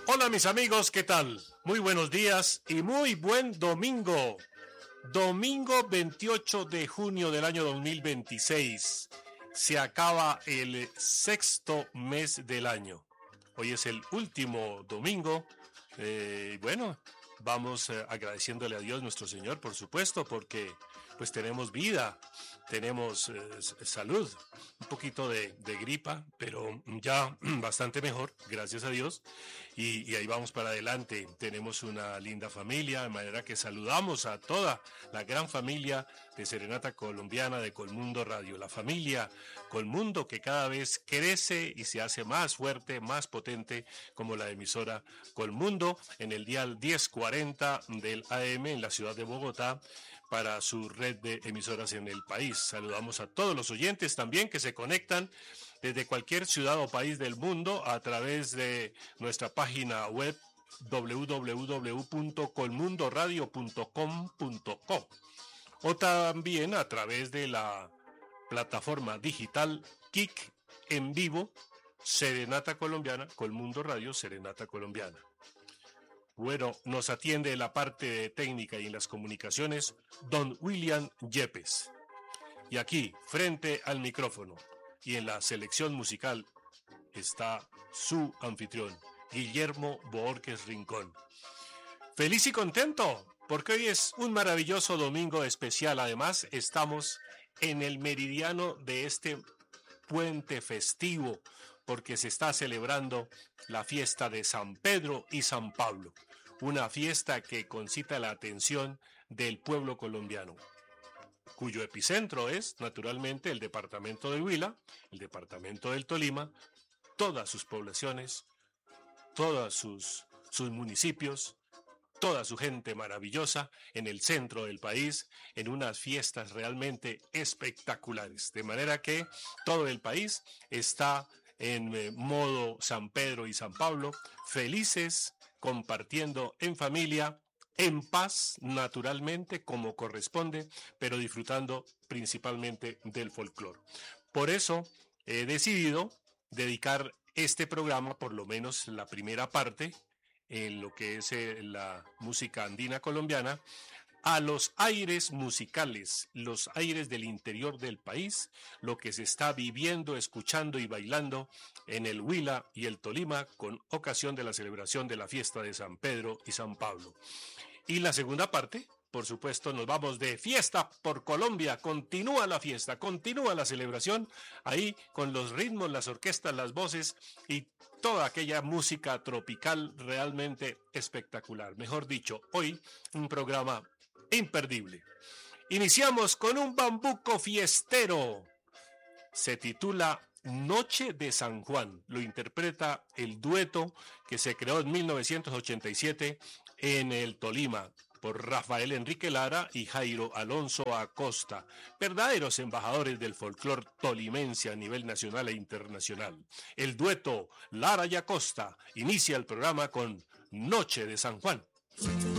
Hola mis amigos, ¿qué tal? Muy buenos días y muy buen domingo. Domingo 28 de junio del año 2026. Se acaba el sexto mes del año. Hoy es el último domingo. Bueno, vamos agradeciéndole a Dios nuestro Señor, por supuesto, porque pues tenemos vida, tenemos salud, un poquito de gripa, pero ya bastante mejor, gracias a Dios, y ahí vamos para adelante. Tenemos una linda familia, de manera que saludamos a toda la gran familia de Serenata Colombiana de Colmundo Radio, la familia Colmundo que cada vez crece y se hace más fuerte, más potente, como la emisora Colmundo en el dial 1040 del AM en la ciudad de Bogotá, para su red de emisoras en el país. Saludamos a todos los oyentes también que se conectan desde cualquier ciudad o país del mundo a través de nuestra página web www.colmundoradio.com.co o también a través de la plataforma digital Kik en vivo, Serenata Colombiana, Colmundo Radio, Serenata Colombiana. Bueno, nos atiende la parte técnica y en las comunicaciones don William Yepes. Y aquí, frente al micrófono y en la selección musical, está su anfitrión, Guillermo Boórquez Rincón. Feliz y contento, porque hoy es un maravilloso domingo especial. Además, estamos en el meridiano de este puente festivo, porque se está celebrando la fiesta de San Pedro y San Pablo, una fiesta que concita la atención del pueblo colombiano, cuyo epicentro es, naturalmente, el departamento del Huila, el departamento del Tolima, todas sus poblaciones, todos sus municipios, toda su gente maravillosa en el centro del país, en unas fiestas realmente espectaculares. De manera que todo el país está en modo San Pedro y San Pablo, felices, compartiendo en familia, en paz, naturalmente, como corresponde, pero disfrutando principalmente del folclore. Por eso he decidido dedicar este programa, por lo menos la primera parte, en lo que es la música andina colombiana, a los aires musicales, los aires del interior del país, lo que se está viviendo, escuchando y bailando en el Huila y el Tolima con ocasión de la celebración de la fiesta de San Pedro y San Pablo. Y la segunda parte, por supuesto, nos vamos de fiesta por Colombia. Continúa la fiesta, continúa la celebración, ahí con los ritmos, las orquestas, las voces y toda aquella música tropical realmente espectacular. Mejor dicho, hoy un programa imperdible. Iniciamos con un bambuco fiestero. Se titula Noche de San Juan. Lo interpreta el dueto que se creó en 1987 en el Tolima por Rafael Enrique Lara y Jairo Alonso Acosta, verdaderos embajadores del folclore tolimense a nivel nacional e internacional. El dueto Lara y Acosta inicia el programa con Noche de San Juan.